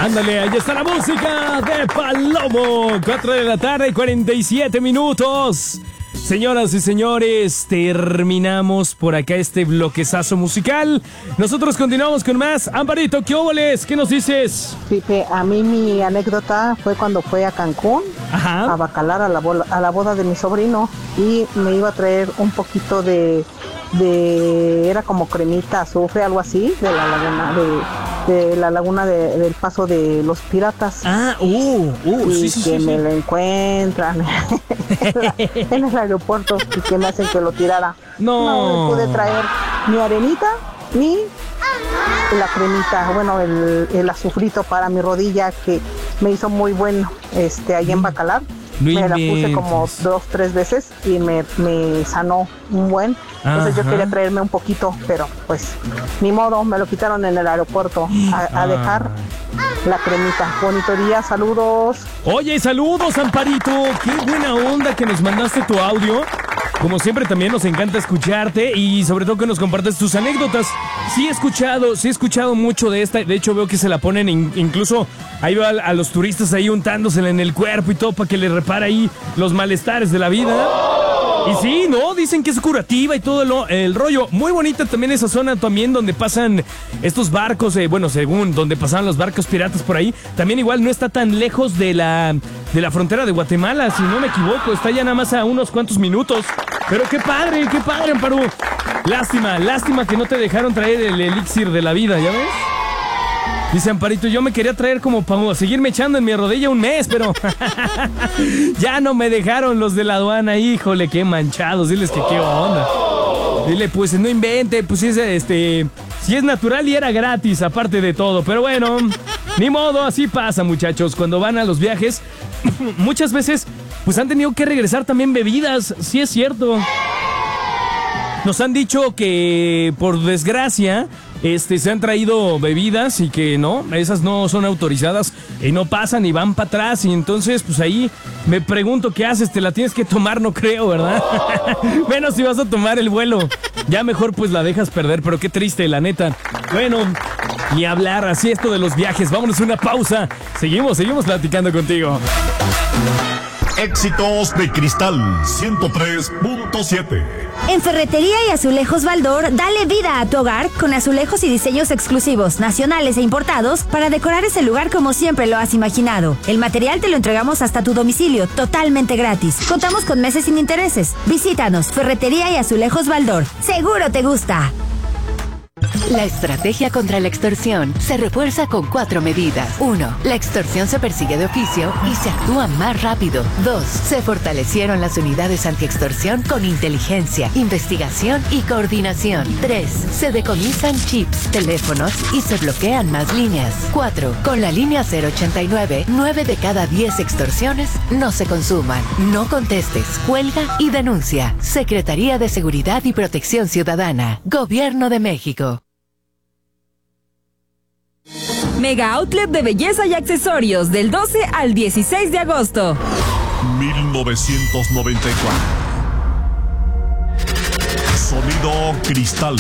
Ándale, ahí está la música de Palomo. 4 de la tarde y 47 minutos. Señoras y señores, terminamos por acá este bloquezazo musical. Nosotros continuamos con más. Amparito, ¿qué óboles? ¿Qué nos dices? Pipe, a mí mi anécdota fue cuando fue a Cancún, a Bacalar, a la boda de mi sobrino, y me iba a traer un poquito de era como cremita, azufre, algo así, de la laguna del Paso de los Piratas. Y sí, que me lo encuentran en el aeropuerto y que me hacen que lo tirara. No me pude traer ni arenita ni la cremita, bueno, el azufrito para mi rodilla, que me hizo muy bueno ahí en Bacalar. Me la puse como 2-3 veces y me sanó un buen. Entonces yo quería traerme un poquito, pero pues ni modo, me lo quitaron en el aeropuerto a dejar la cremita. Bonito día, saludos. Oye, saludos, Amparito. Qué buena onda que nos mandaste tu audio. Como siempre, también nos encanta escucharte y sobre todo que nos compartes tus anécdotas. Sí he escuchado mucho de esta. De hecho, veo que se la ponen incluso ahí va a los turistas ahí untándosela en el cuerpo y todo para que le repare ahí los malestares de la vida. Y sí, ¿no? Dicen que es curativa y todo el rollo. Muy bonita también esa zona también donde pasan estos barcos, según donde pasaban los barcos piratas por ahí. También igual no está tan lejos de la frontera de Guatemala, si no me equivoco. Está ya nada más a unos cuantos minutos. Pero qué padre, Amparo. Lástima que no te dejaron traer el elixir de la vida, ¿ya ves? Dice Amparito, yo me quería traer como para seguirme echando en mi rodilla un mes, pero ya no me dejaron los de la aduana, híjole, qué manchados, diles que qué onda. Dile, pues no invente, pues si es natural y era gratis, aparte de todo, pero bueno, ni modo, así pasa, muchachos, cuando van a los viajes, muchas veces, pues han tenido que regresar también bebidas, sí es cierto. Nos han dicho que, por desgracia, se han traído bebidas y que no, esas no son autorizadas y no pasan y van para atrás. Y entonces, pues ahí me pregunto qué haces, te la tienes que tomar, no creo, ¿verdad? Menos si vas a tomar el vuelo. Ya mejor pues la dejas perder, pero qué triste, la neta. Bueno, ni hablar, así esto de los viajes. Vámonos a una pausa. Seguimos platicando contigo. Éxitos de Cristal 103.7. En Ferretería y Azulejos Baldor, dale vida a tu hogar con azulejos y diseños exclusivos, nacionales e importados, para decorar ese lugar como siempre lo has imaginado. El material te lo entregamos hasta tu domicilio, totalmente gratis. Contamos con meses sin intereses. Visítanos, Ferretería y Azulejos Baldor. Seguro te gusta. La estrategia contra la extorsión se refuerza con 4 medidas. 1. La extorsión se persigue de oficio y se actúa más rápido. 2. Se fortalecieron las unidades antiextorsión con inteligencia, investigación y coordinación. 3. Se decomisan chips, teléfonos y se bloquean más líneas. 4. Con la línea 089, 9 de cada 10 extorsiones no se consuman. No contestes, cuelga y denuncia. Secretaría de Seguridad y Protección Ciudadana. Gobierno de México. Mega Outlet de Belleza y Accesorios del 12 al 16 de agosto. 1994. Sonido Cristal.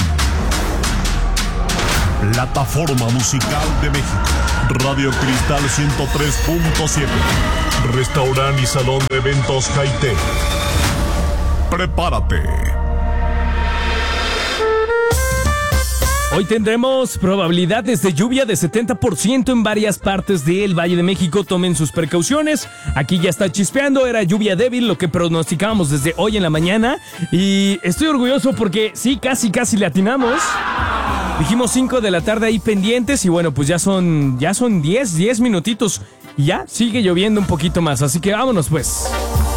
Plataforma musical de México. Radio Cristal 103.7. Restaurante y salón de eventos Jaite. Prepárate. Hoy tendremos probabilidades de lluvia de 70% en varias partes del Valle de México. Tomen sus precauciones. Aquí ya está chispeando. Era lluvia débil, lo que pronosticábamos desde hoy en la mañana. Y estoy orgulloso porque sí, casi le atinamos. Dijimos 5 de la tarde ahí pendientes. Y bueno, pues ya son 10 minutitos. Y ya sigue lloviendo un poquito más. Así que vámonos pues.